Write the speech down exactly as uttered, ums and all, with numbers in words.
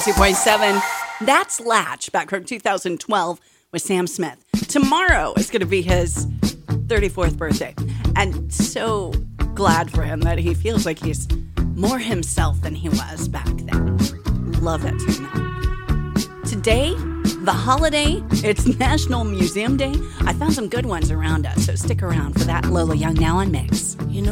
ninety-two point seven. That's Latch, back from two thousand twelve with Sam Smith. Tomorrow is going to be his thirty-fourth birthday. And so glad for him that he feels like he's more himself than he was back then. Love it. Today, the holiday, it's National Museum Day. I found some good ones around us, so stick around for that. Lola Young now on Mix. You know